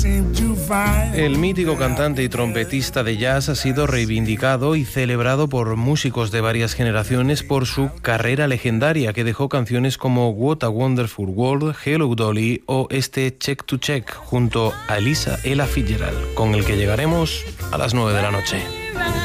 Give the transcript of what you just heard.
El mítico cantante y trompetista de jazz ha sido reivindicado y celebrado por músicos de varias generaciones por su carrera legendaria, que dejó canciones como What a Wonderful World, Hello Dolly o este Check to Check junto a Ella Fitzgerald, con el que llegaremos a las 9 de la noche.